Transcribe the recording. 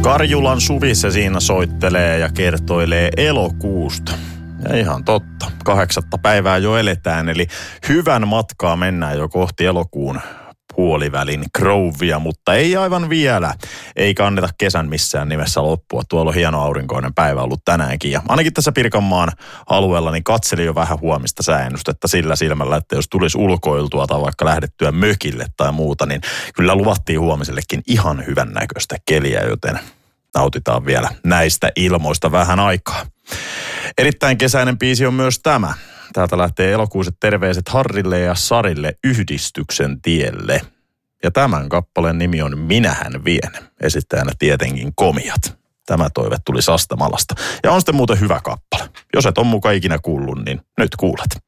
Karjulan Suvi se siinä soittelee ja kertoilee elokuusta. Ja ihan totta. 8. päivää jo eletään, eli hyvän matkaa mennään jo kohti elokuun puolivälin Grovea, mutta ei aivan vielä. Ei kanneta kesän missään nimessä loppua. Tuolla on hieno aurinkoinen päivä ollut tänäänkin. Ja ainakin tässä Pirkanmaan alueella niin katselin jo vähän huomista sääennustetta sillä silmällä, että jos tulisi ulkoiltua tai vaikka lähdettyä mökille tai muuta, niin kyllä luvattiin huomisellekin ihan hyvän näköistä keliä, joten nautitaan vielä näistä ilmoista vähän aikaa. Erittäin kesäinen biisi on myös tämä. Täältä lähtee elokuiset terveiset Harrille ja Sarille Yhdistyksen tielle. Ja tämän kappaleen nimi on Minähän vien. Esittäjänä tietenkin Komiat. Tämä toive tuli Sastamalasta. Ja on sitten muuten hyvä kappale. Jos et ole mukaan ikinä kuullut, niin nyt kuulet.